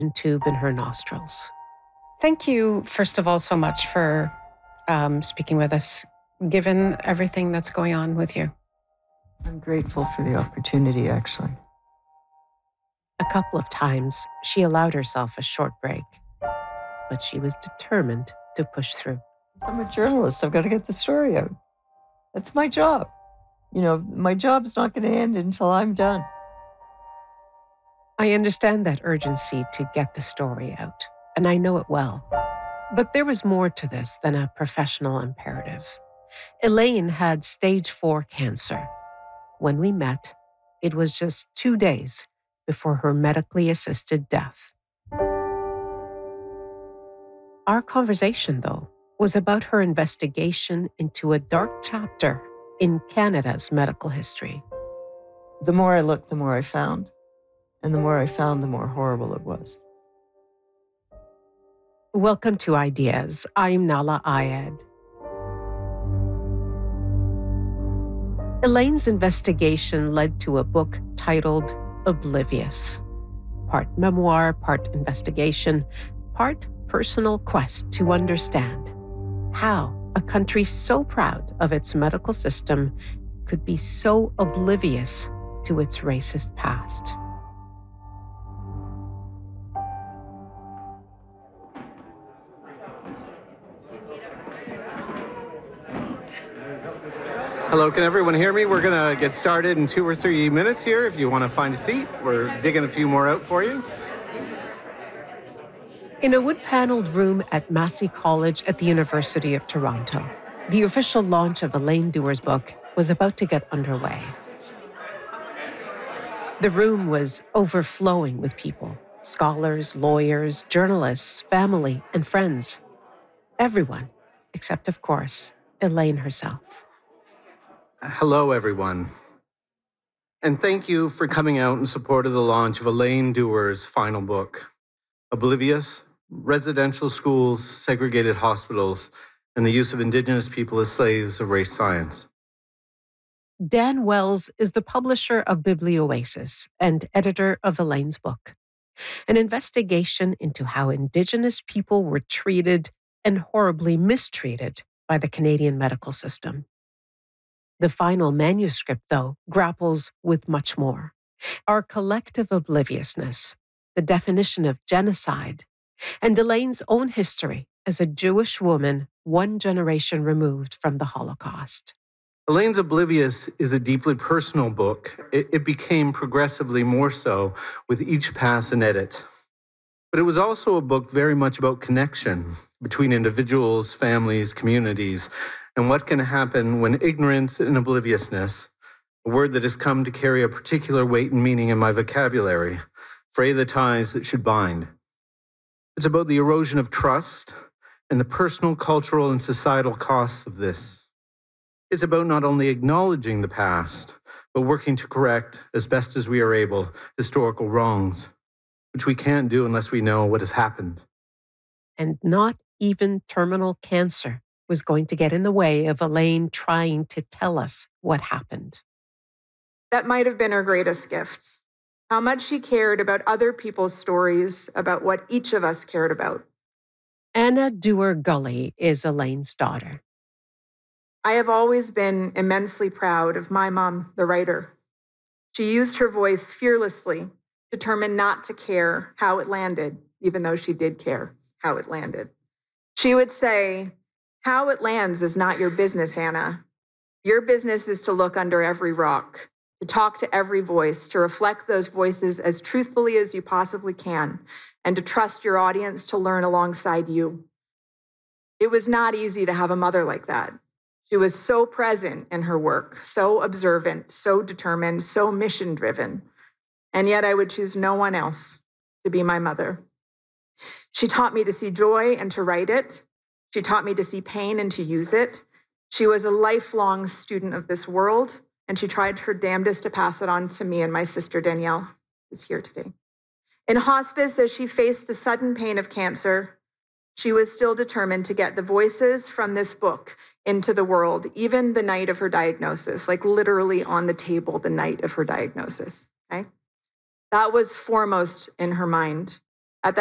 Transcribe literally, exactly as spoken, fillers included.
tube in her nostrils. Thank you, first of all, so much for um, speaking with us, given everything that's going on with you. I'm grateful for the opportunity, actually. A couple of times, she allowed herself a short break, but she was determined to push through. I'm a journalist. I've got to get the story out. That's my job. You know, my job's not going to end until I'm done. I understand that urgency to get the story out, and I know it well. But there was more to this than a professional imperative. Elaine had stage four cancer. When we met, it was just two days before her medically assisted death. Our conversation, though, was about her investigation into a dark chapter in Canada's medical history. The more I looked, the more I found. And the more I found, the more horrible it was. Welcome to Ideas. I'm Nahlah Ayed. Elaine's investigation led to a book titled Oblivious. Part memoir, part investigation, part personal quest to understand how a country so proud of its medical system could be so oblivious to its racist past. Hello, can everyone hear me? We're going to get started in two or three minutes here. If you want to find a seat, we're digging a few more out for you. In a wood-paneled room at Massey College at the University of Toronto, the official launch of Elaine Dewar's book was about to get underway. The room was overflowing with people, scholars, lawyers, journalists, family, and friends. Everyone, except, of course, Elaine herself. Hello, everyone. And thank you for coming out in support of the launch of Elaine Dewar's final book, Oblivious: Residential Schools, Segregated Hospitals, and the Use of Indigenous People as Slaves of Race Science. Dan Wells is the publisher of Biblioasis and editor of Elaine's book, an investigation into how Indigenous people were treated and horribly mistreated by the Canadian medical system. The final manuscript, though, grapples with much more. Our collective obliviousness, the definition of genocide, and Elaine's own history as a Jewish woman one generation removed from the Holocaust. Elaine's Oblivious is a deeply personal book. It, it became progressively more so with each pass and edit. But it was also a book very much about connection between individuals, families, communities, and what can happen when ignorance and obliviousness, a word that has come to carry a particular weight and meaning in my vocabulary, fray the ties that should bind. It's about the erosion of trust and the personal, cultural, and societal costs of this. It's about not only acknowledging the past, but working to correct, as best as we are able, historical wrongs, which we can't do unless we know what has happened. And not even terminal cancer was going to get in the way of Elaine trying to tell us what happened. That might have been her greatest gift. How much she cared about other people's stories, about what each of us cared about. Anna Dewar Gully is Elaine's daughter. I have always been immensely proud of my mom, the writer. She used her voice fearlessly, determined not to care how it landed, even though she did care how it landed. She would say, "How it lands is not your business, Anna. Your business is to look under every rock, to talk to every voice, to reflect those voices as truthfully as you possibly can, and to trust your audience to learn alongside you." It was not easy to have a mother like that. She was so present in her work, so observant, so determined, so mission-driven. And yet I would choose no one else to be my mother. She taught me to see joy and to write it. She taught me to see pain and to use it. She was a lifelong student of this world, and she tried her damnedest to pass it on to me and my sister Danielle, who's here today. In hospice, as she faced the sudden pain of cancer, she was still determined to get the voices from this book into the world, even the night of her diagnosis, like literally on the table the night of her diagnosis, okay? That was foremost in her mind.